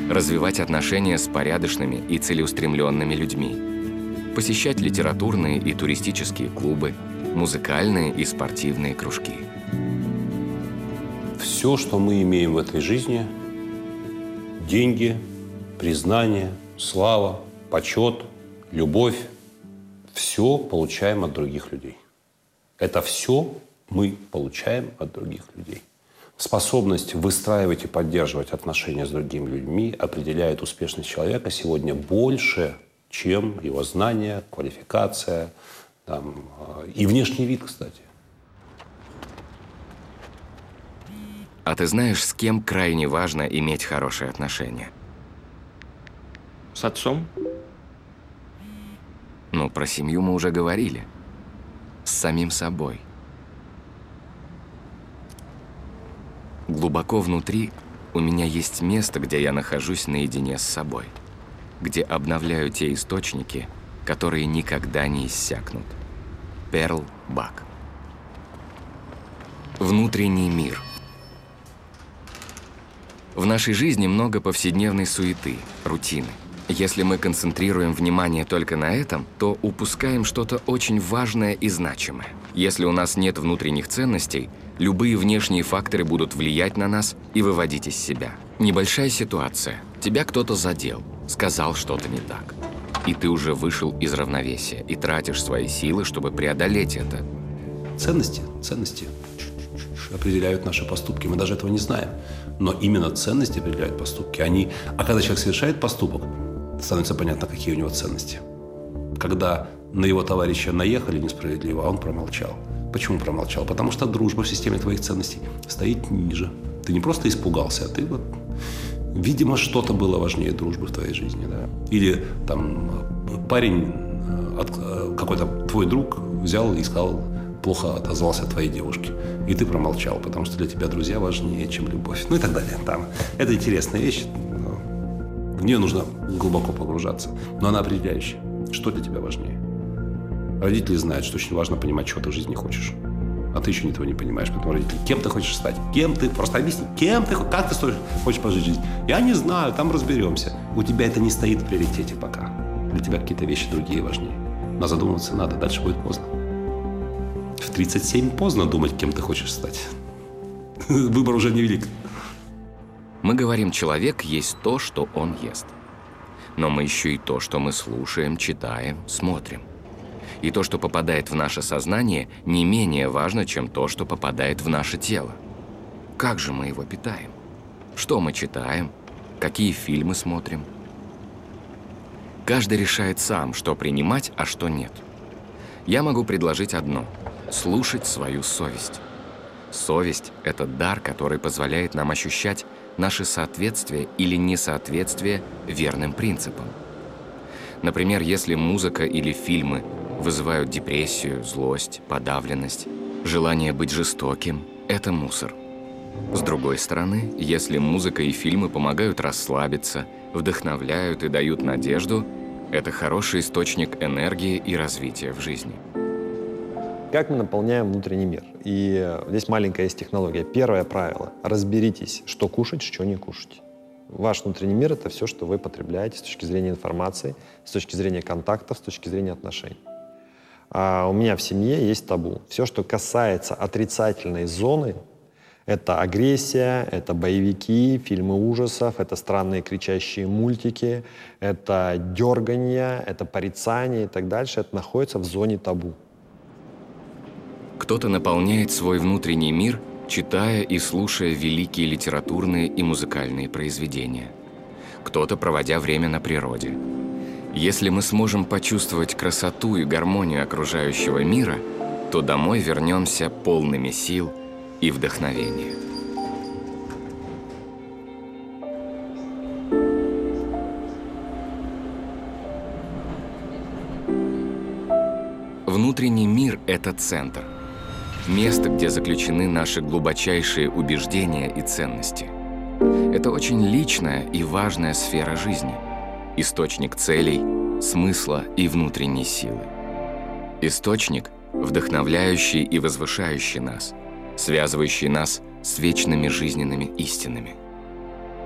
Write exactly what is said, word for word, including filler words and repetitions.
развивать отношения с порядочными и целеустремленными людьми, посещать литературные и туристические клубы, музыкальные и спортивные кружки. Все, что мы имеем в этой жизни – деньги, признание, слава, почет, любовь – все получаем от других людей. Это все мы получаем от других людей. Способность выстраивать и поддерживать отношения с другими людьми определяет успешность человека сегодня больше, чем его знания, квалификация там, и внешний вид, кстати. А ты знаешь, с кем крайне важно иметь хорошие отношения? С отцом? Ну, про семью мы уже говорили. С самим собой. Глубоко внутри у меня есть место, где я нахожусь наедине с собой, где обновляю те источники, которые никогда не иссякнут. Перл Бак. Внутренний мир. В нашей жизни много повседневной суеты, рутины. Если мы концентрируем внимание только на этом, то упускаем что-то очень важное и значимое. Если у нас нет внутренних ценностей, любые внешние факторы будут влиять на нас и выводить из себя. Небольшая ситуация. Тебя кто-то задел, сказал что-то не так. И ты уже вышел из равновесия и тратишь свои силы, чтобы преодолеть это. Ценности, ценности определяют наши поступки. Мы даже этого не знаем. Но именно ценности определяют поступки. Они... А когда человек совершает поступок, становится понятно, какие у него ценности. Когда на его товарища наехали несправедливо, а он промолчал. Почему промолчал? Потому что дружба в системе твоих ценностей стоит ниже. Ты не просто испугался, а ты вот... Видимо, что-то было важнее дружбы в твоей жизни. Да? Или там парень, какой-то твой друг взял и сказал, плохо отозвался о твоей девушке. И ты промолчал, потому что для тебя друзья важнее, чем любовь. Ну и так далее. Там. Это интересная вещь. В нее нужно глубоко погружаться. Но она определяющая. Что для тебя важнее? Родители знают, что очень важно понимать, чего ты в жизни хочешь. А ты еще этого не понимаешь. Поэтому родители, кем ты хочешь стать? Кем ты? Просто объясни, кем ты, как ты хочешь прожить жизнь? Я не знаю, там разберемся. У тебя это не стоит в приоритете пока. Для тебя какие-то вещи другие важнее. Но задумываться надо, дальше будет поздно. В тридцать семь поздно думать, кем ты хочешь стать. Выбор уже невелик. Мы говорим, человек есть то, что он ест. Но мы еще и то, что мы слушаем, читаем, смотрим. И то, что попадает в наше сознание, не менее важно, чем то, что попадает в наше тело. Как же мы его питаем? Что мы читаем? Какие фильмы смотрим? Каждый решает сам, что принимать, а что нет. Я могу предложить одно – слушать свою совесть. Совесть – это дар, который позволяет нам ощущать наше соответствие или несоответствие верным принципам. Например, если музыка или фильмы вызывают депрессию, злость, подавленность, желание быть жестоким – это мусор. С другой стороны, если музыка и фильмы помогают расслабиться, вдохновляют и дают надежду – это хороший источник энергии и развития в жизни. Как мы наполняем внутренний мир? И здесь маленькая есть технология. Первое правило – разберитесь, что кушать, что не кушать. Ваш внутренний мир – это все, что вы потребляете с точки зрения информации, с точки зрения контактов, с точки зрения отношений. А у меня в семье есть табу. Все, что касается отрицательной зоны, это агрессия, это боевики, фильмы ужасов, это странные кричащие мультики, это дерганье, это порицание и так дальше. Это находится в зоне табу. Кто-то наполняет свой внутренний мир, читая и слушая великие литературные и музыкальные произведения. Кто-то проводя время на природе. Если мы сможем почувствовать красоту и гармонию окружающего мира, то домой вернемся полными сил и вдохновения. Внутренний мир – это центр. Место, где заключены наши глубочайшие убеждения и ценности. Это очень личная и важная сфера жизни. Источник целей, смысла и внутренней силы. Источник, вдохновляющий и возвышающий нас, связывающий нас с вечными жизненными истинами.